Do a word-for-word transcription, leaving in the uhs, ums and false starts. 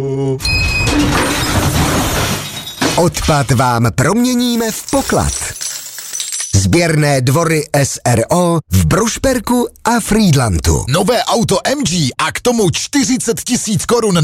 Odpad vám proměníme v poklad. Sběrné dvory S R O v Brušperku a Frýdlantu. Nové auto M G a k tomu čtyřicet tisíc korun